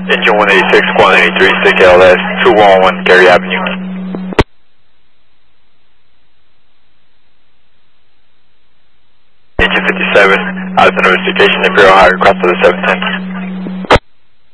Engine 186, 183, stick LS, 2111 Gary Avenue. Engine 57, out of the notification, Imperial Higher, cross to the 710.